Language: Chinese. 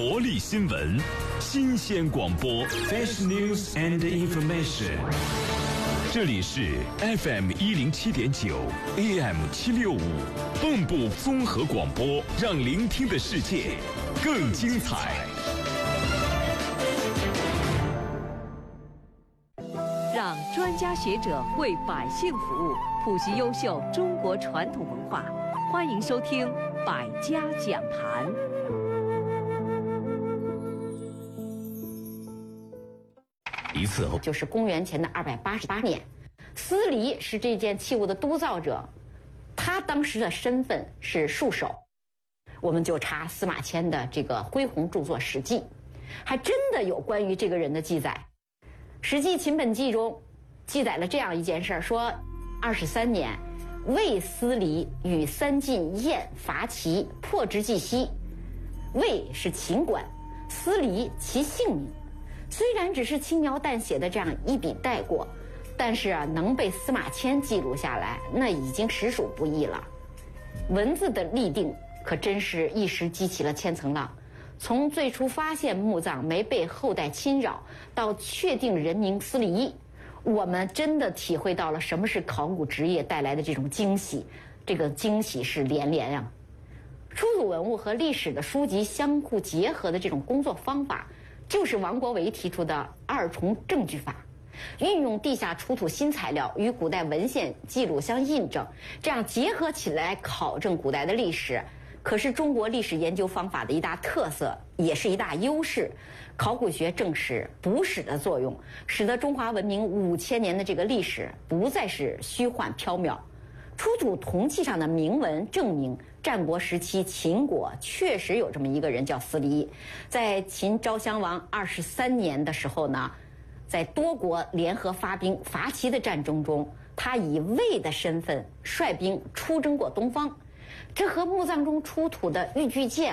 活力新闻，新鲜广播 ，Fresh News and Information。这里是 FM 107.9 AM 765，蚌埠综合广播，让聆听的世界更精彩。 让专家学者为百姓服务，普及优秀中国传统文化。欢迎收听《百家讲坛》。 一次就是公元前的288年，司离是这件器物的督造者，他当时的身份是戍守。我们就查司马迁的这个恢弘著作《史记》，还真的有关于这个人的记载。《史记·秦本纪》中记载了这样一件事儿，说23年，魏司离与三晋燕伐齐，破之既息。魏是秦官，司离其姓名。虽然只是轻描淡写的这样一笔带过，但是能被司马迁记录下来，那已经实属不易了。文字的立定可真是一时激起了千层浪，从最初发现墓葬没被后代侵扰，到确定人名司离，我们真的体会到了什么是考古职业带来的这种惊喜，这个惊喜是连连啊。出土文物和历史的书籍相互结合的这种工作方法，就是王国维提出的二重证据法，运用地下出土新材料与古代文献记录相印证，这样结合起来考证古代的历史，可是中国历史研究方法的一大特色，也是一大优势。考古学正是补史的作用，使得中华文明5000年的这个历史不再是虚幻缥缈。出土铜器上的铭文证明，战国时期秦国确实有这么一个人叫司离。在秦昭襄王23年的时候呢，在多国联合发兵伐齐的战争中，他以魏的身份率兵出征过东方。这和墓葬中出土的玉具剑